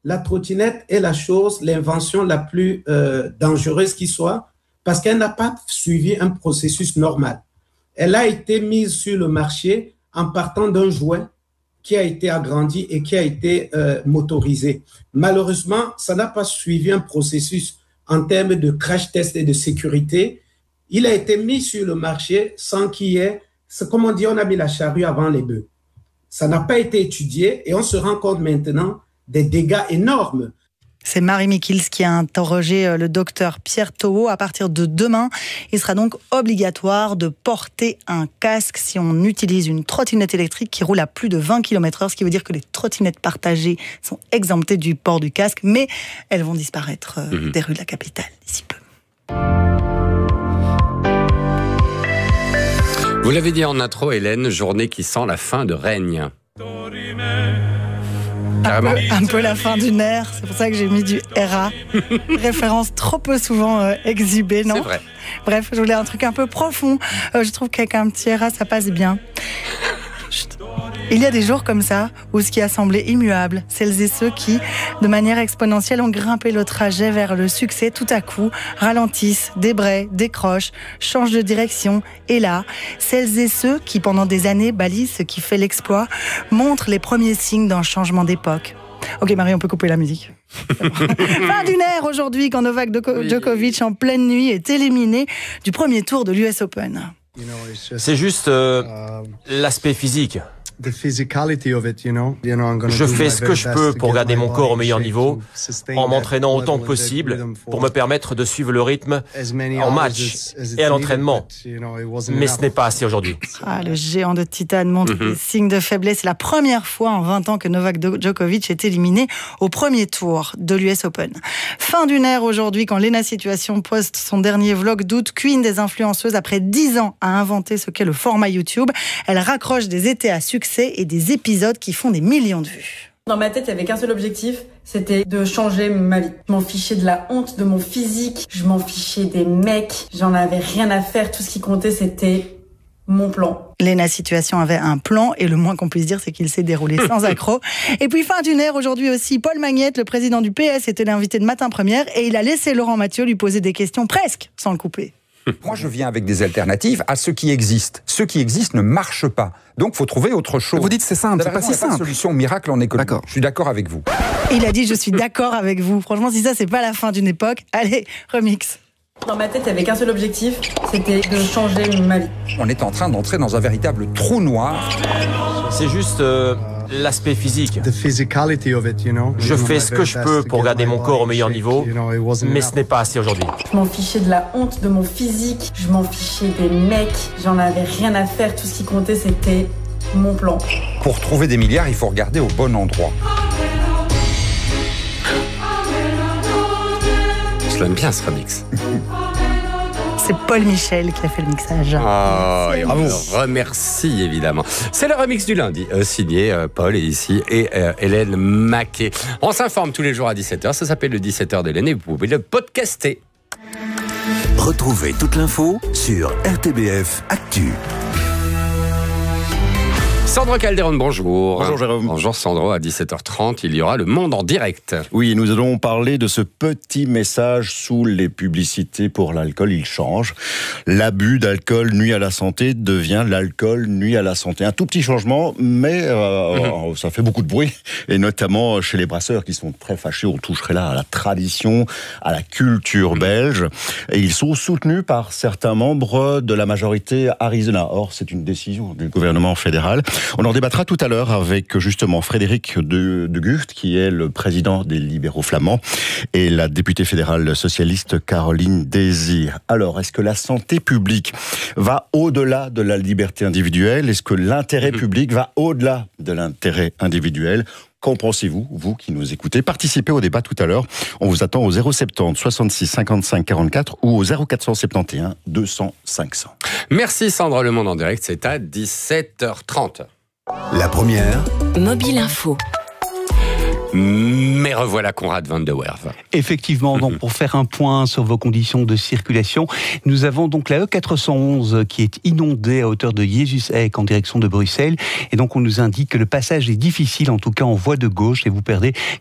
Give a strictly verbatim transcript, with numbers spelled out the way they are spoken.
la trottinette est la chose, l'invention la plus euh, dangereuse qui soit, parce qu'elle n'a pas suivi un processus normal. Elle a été mise sur le marché en partant d'un jouet qui a été agrandi et qui a été euh, motorisé. Malheureusement, ça n'a pas suivi un processus en termes de crash test et de sécurité. Il a été mis sur le marché sans qu'il y ait, c'est comme on dit, on a mis la charrue avant les bœufs. Ça n'a pas été étudié et on se rend compte maintenant des dégâts énormes. C'est Marie Michels qui a interrogé le docteur Pierre Taureau. À partir de demain, il sera donc obligatoire de porter un casque si on utilise une trottinette électrique qui roule à plus de vingt kilomètres heure, ce qui veut dire que les trottinettes partagées sont exemptées du port du casque, mais elles vont disparaître mmh. des rues de la capitale d'ici peu. Vous l'avez dit en intro, Hélène, journée qui sent la fin de règne. Un peu, un peu la fin d'une ère, c'est pour ça que j'ai mis du R A. Référence trop peu souvent euh, exhibée, non ? C'est vrai. Bref, je voulais un truc un peu profond. Euh, je trouve qu'avec un petit R A, ça passe bien. Chut. Il y a des jours comme ça où ce qui a semblé immuable, celles et ceux qui, de manière exponentielle, ont grimpé le trajet vers le succès, tout à coup, ralentissent, débrayent, décrochent, changent de direction. Et là, celles et ceux qui, pendant des années, balisent ce qui fait l'exploit, montrent les premiers signes d'un changement d'époque. Ok Marie, on peut couper la musique. Fin d'une ère aujourd'hui quand Novak Djokovic, en pleine nuit, est éliminé du premier tour de l'U S Open. C'est juste euh, l'aspect physique. Je fais ce que je peux pour garder mon corps au meilleur niveau, en m'entraînant autant que possible pour me permettre de suivre le rythme en match et à l'entraînement. Mais ce n'est pas assez aujourd'hui. Ah, le géant de titane montre mm-hmm. des signes de faiblesse. C'est la première fois en vingt ans que Novak Djokovic est éliminé au premier tour de l'U S Open. Fin d'une ère aujourd'hui quand Lena Situation poste son dernier vlog d'août. Queen des influenceuses, après dix ans à inventer ce qu'est le format YouTube, elle raccroche des étés à succès et des épisodes qui font des millions de vues. Dans ma tête, il n'y avait qu'un seul objectif, c'était de changer ma vie. Je m'en fichais de la honte, de mon physique, je m'en fichais des mecs, j'en avais rien à faire, tout ce qui comptait c'était mon plan. Lena Situation avait un plan et le moins qu'on puisse dire c'est qu'il s'est déroulé sans accroc. Et puis fin d'une ère aujourd'hui aussi, Paul Magnette, le président du P S, était l'invité de Matin Première et il a laissé Laurent Mathieu lui poser des questions presque sans le couper. Moi, je viens avec des alternatives à ce qui existe. Ce qui existe ne marche pas. Donc, il faut trouver autre chose. Vous dites c'est simple, c'est pas si simple. Il n'y a pas de solution miracle en économie. D'accord. Je suis d'accord avec vous. Il a dit je suis d'accord avec vous. Franchement, si ça, c'est pas la fin d'une époque, allez, remix. Dans ma tête, il n'y avait qu'un seul objectif, c'était de changer ma vie. On est en train d'entrer dans un véritable trou noir. C'est juste euh, l'aspect physique. Je fais ce que je peux pour garder mon corps au meilleur niveau, mais ce n'est pas assez aujourd'hui. Je m'en fichais de la honte, de mon physique, je m'en fichais des mecs, j'en avais rien à faire, tout ce qui comptait c'était mon plan. Pour trouver des milliards, il faut regarder au bon endroit. Je l'aime bien ce remix. C'est Paul Michel qui a fait le mixage. Oh, et on le remercie évidemment. C'est le remix du lundi, euh, signé euh, Paul et ici et euh, Hélène Maquet. On s'informe tous les jours à dix-sept heures, ça s'appelle le dix-sept heures d'Hélène et vous pouvez le podcaster. Retrouvez toute l'info sur R T B F Actu. Sandro Calderon, bonjour. Bonjour Jérôme. Bonjour Sandro, à dix-sept heures trente, il y aura le Monde en direct. Oui, nous allons parler de ce petit message sous les publicités pour l'alcool. Il change. L'abus d'alcool nuit à la santé devient l'alcool nuit à la santé. Un tout petit changement, mais euh, mmh. ça fait beaucoup de bruit. Et notamment chez les brasseurs qui sont très fâchés. On toucherait là à la tradition, à la culture mmh. belge. Et ils sont soutenus par certains membres de la majorité Arizona. Or, c'est une décision du gouvernement fédéral. On en débattra tout à l'heure avec justement Frédéric de, de Gucht, qui est le président des libéraux flamands, et la députée fédérale socialiste Caroline Désir. Alors, est-ce que la santé publique va au-delà de la liberté individuelle? Est-ce que l'intérêt mmh. public va au-delà de l'intérêt individuel? Qu'en pensez-vous, vous qui nous écoutez? Participez au débat tout à l'heure. On vous attend au zéro sept zéro soixante-six cinquante-cinq quarante-quatre ou au zéro quatre cent soixante et onze deux cents cinq cents. Merci Sandra, le Monde en direct, c'est à dix-sept heures trente. La première. Mobile Info. Mais revoilà Conrad van der Werf. Effectivement, donc pour faire un point sur vos conditions de circulation, nous avons donc la E quatre cent onze qui est inondée à hauteur de Jezus-Eck en direction de Bruxelles. Et donc on nous indique que le passage est difficile, en tout cas en voie de gauche, et vous perdez